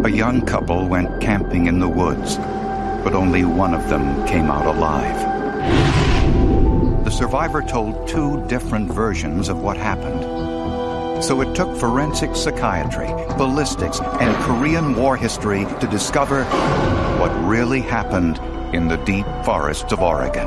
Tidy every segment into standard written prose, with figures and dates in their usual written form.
A young couple went camping in the woods, but only one of them came out alive. The survivor told two different versions of what happened. So it took forensic psychiatry, ballistics, and Korean War history to discover what really happened in the deep forests of Oregon.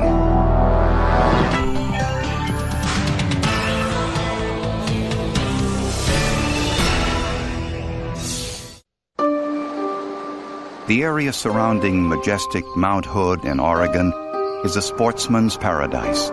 The area surrounding majestic Mount Hood in Oregon is a sportsman's paradise.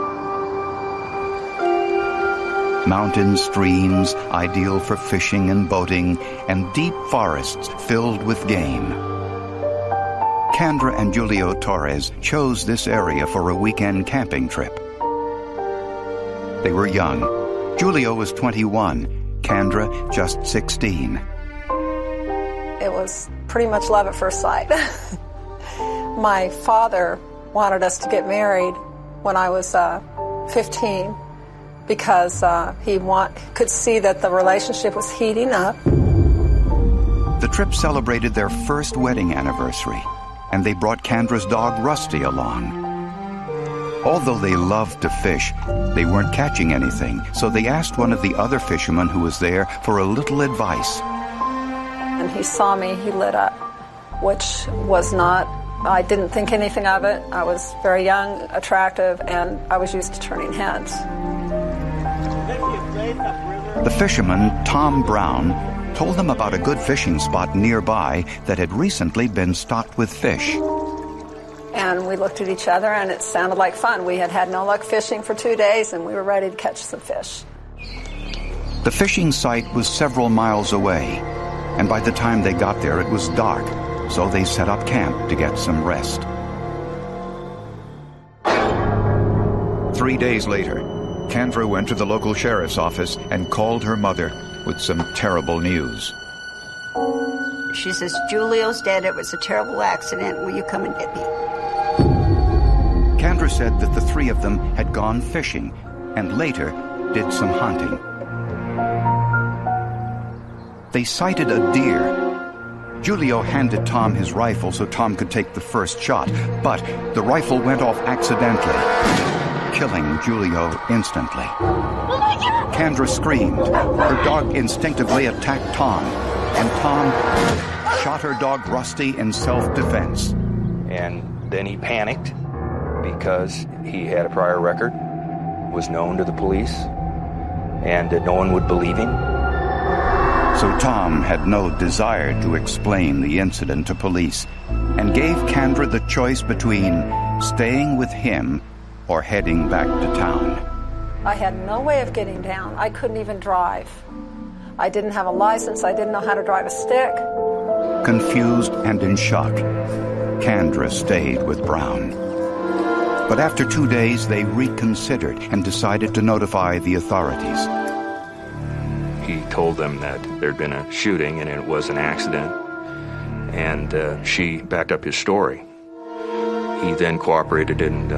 Mountain streams ideal for fishing and boating, and deep forests filled with game. Kendra and Julio Torres chose this area for a weekend camping trip. They were young. Julio was 21, Kendra just 16. It was pretty much love at first sight. My father wanted us to get married when I was 15 because he could see that the relationship was heating up. The trip celebrated their first wedding anniversary, and they brought Kendra's dog Rusty along. Although they loved to fish, they weren't catching anything, so they asked one of the other fishermen who was there for a little advice. And he saw me, he lit up, which was not, I didn't think anything of it. I was very young, attractive, and I was used to turning heads. The fisherman, Tom Brown, told them about a good fishing spot nearby that had recently been stocked with fish. And we looked at each other, and it sounded like fun. We had had no luck fishing for 2 days, and we were ready to catch some fish. The fishing site was several miles away, and by the time they got there it was dark, so they set up camp to get some rest. 3 days later, Kendra went to the local sheriff's office and called her mother with some terrible news. She says, Julio's dead. It was a terrible accident. Will you come and get me? Kendra said that the three of them had gone fishing and later did some hunting. They sighted a deer. Julio handed Tom his rifle so Tom could take the first shot, but the rifle went off accidentally, killing Julio instantly. Kendra screamed. Her dog instinctively attacked Tom, and Tom shot her dog Rusty in self-defense. And then he panicked because he had a prior record, was known to the police, and that no one would believe him. So Tom had no desire to explain the incident to police and gave Kendra the choice between staying with him or heading back to town. I had no way of getting down. I couldn't even drive. I didn't have a license. I didn't know how to drive a stick. Confused and in shock, Kendra stayed with Brown. But after 2 days, they reconsidered and decided to notify the authorities. He told them that there'd been a shooting and it was an accident, and she backed up his story. He then cooperated and